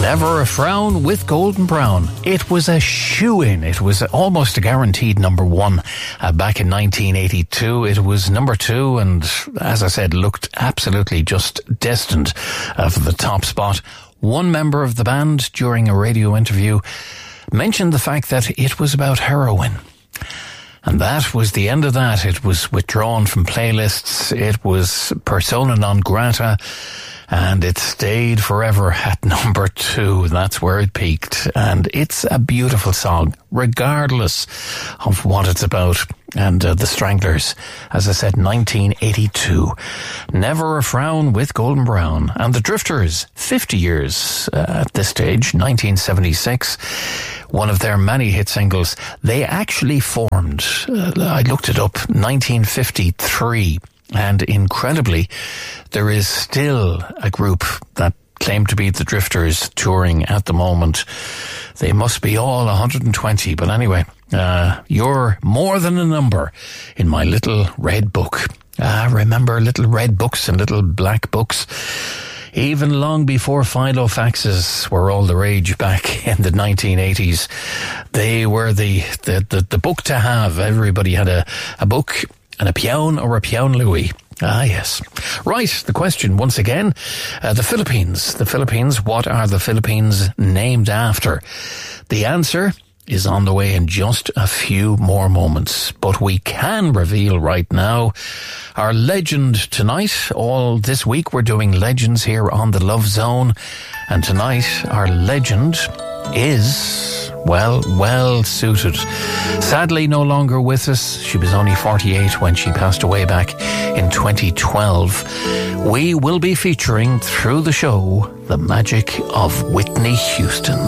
Never a Frown with Golden Brown. It was a shoo-in. It was almost a guaranteed number one back in 1982. It was number two and, as I said, looked absolutely just destined for the top spot. One member of the band, during a radio interview, mentioned the fact that it was about heroin. And that was the end of that. It was withdrawn from playlists. It was persona non grata. And it stayed forever at number two. That's where it peaked. And it's a beautiful song, regardless of what it's about. And the Stranglers, as I said, 1982. Never a Frown with Golden Brown. And the Drifters, 50 years at this stage, 1976. One of their many hit singles. They actually formed, I looked it up, 1953. And incredibly, there is still a group that claim to be the Drifters touring at the moment. They must be all 120. But anyway, you're more than a number in my little red book. Remember little red books and little black books? Even long before filofaxes were all the rage back in the 1980s, they were the book to have. Everybody had a book. And a Pion or a Pion Louis. Ah, yes. Right, the question once again. The Philippines. The Philippines, what are the Philippines named after? The answer is on the way in just a few more moments. But we can reveal right now our legend tonight. All this week we're doing legends here on the Love Zone. And tonight our legend is... well suited. Sadly, no longer with us. She was only 48 when she passed away back in 2012. We will be featuring through the show the magic of Whitney Houston.